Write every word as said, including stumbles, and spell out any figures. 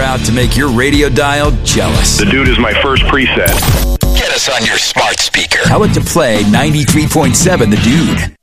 out to make your radio dial jealous. The Dude is my first preset. Get us on your smart speaker. Tell it to play ninety-three point seven The Dude.